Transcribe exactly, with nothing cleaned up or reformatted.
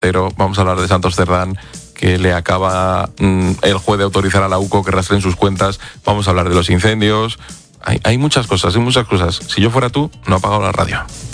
pero vamos a hablar de Santos Cerdán, que le acaba mmm, el juez de autorizar a la U C O que rastreen sus cuentas. Vamos a hablar de los incendios. Hay, hay muchas cosas, hay muchas cosas. Si yo fuera tú, no apagaba la radio.